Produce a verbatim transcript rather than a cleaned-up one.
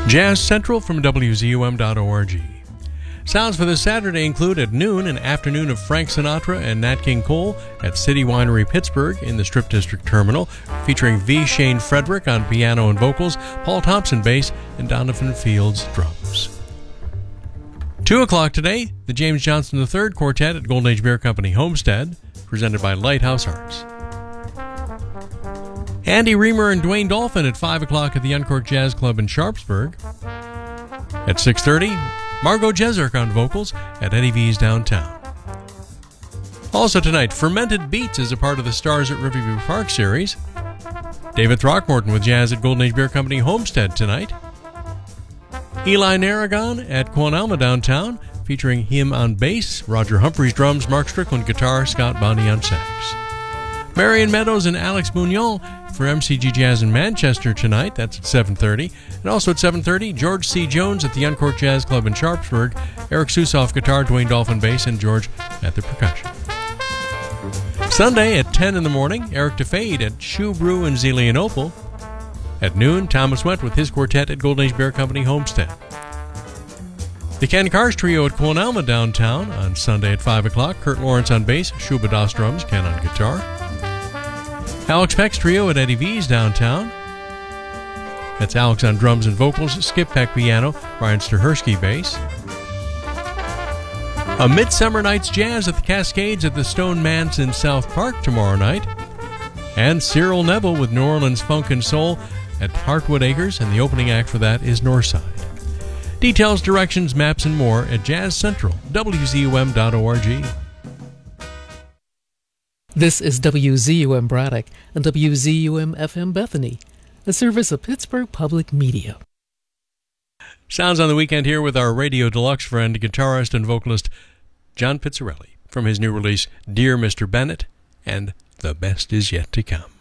Jazz Central from W Z U M dot org. Sounds for this Saturday include at noon an afternoon of Frank Sinatra and Nat King Cole at City Winery Pittsburgh in the Strip District Terminal, featuring V. Shane Frederick on piano and vocals, Paul Thompson bass, and Donovan Fields drums. Two o'clock today, the James Johnson the third Quartet at Golden Age Beer Company Homestead, presented by Lighthouse Arts. Andy Reamer and Dwayne Dolphin at five o'clock at the Uncorked Jazz Club in Sharpsburg. At six thirty, Margot Jeserk on vocals at Eddie V's downtown. Also tonight, Fermented Beats is a part of the Stars at Riverview Park series. David Throckmorton with jazz at Golden Age Beer Company Homestead tonight. Eli Narragon at Quan Alma downtown, featuring him on bass, Roger Humphreys drums, Mark Strickland guitar, Scott Bonney on sax. Marion Meadows and Alex Bugnon for M C G Jazz in Manchester tonight. That's at seven thirty. And also at seven thirty, George C. Jones at the Uncorked Jazz Club in Sharpsburg, Eric Susoff guitar, Dwayne Dolphin bass, and George at the percussion. Sunday at ten in the morning, Eric DeFade at Shoe Brew in Zelienople. At noon, Thomas Went with his quartet at Golden Age Beer Company Homestead. The Ken Cars Trio at Quan Alma downtown on Sunday at five o'clock. Kurt Lawrence on bass, Shuba Das drums, Ken on guitar. Alex Peck's Trio at Eddie V's downtown. That's Alex on drums and vocals, Skip Peck piano, Brian Stahersky bass. A Midsummer Night's Jazz at the Cascades at the Stone Manse in South Park tomorrow night. And Cyril Neville with New Orleans Funk and Soul at Heartwood Acres, and the opening act for that is Northside. Details, directions, maps, and more at Jazz Central, W Z U M dot org. This is W Z U M Braddock and W Z U M F M Bethany, a service of Pittsburgh Public Media. Sounds on the weekend here with our Radio Deluxe friend, guitarist and vocalist John Pizzarelli from his new release, Dear Mister Bennett, and The Best Is Yet to Come.